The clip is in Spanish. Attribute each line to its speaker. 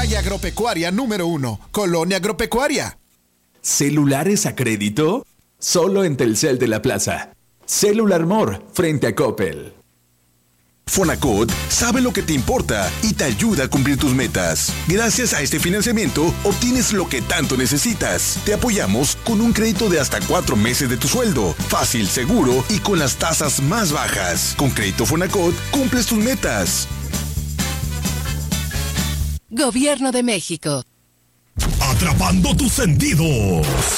Speaker 1: Calle Agropecuaria número 1, Colonia Agropecuaria.
Speaker 2: ¿Celulares a crédito? Solo en Telcel de la Plaza. Cellular More, frente a Coppel.
Speaker 3: Fonacot sabe lo que te importa y te ayuda a cumplir tus metas. Gracias a este financiamiento, obtienes lo que tanto necesitas. Te apoyamos con un crédito de hasta 4 meses de tu sueldo. Fácil, seguro y con las tasas más bajas. Con Crédito Fonacot, cumples tus metas.
Speaker 4: Gobierno de México.
Speaker 5: Atrapando tus sentidos.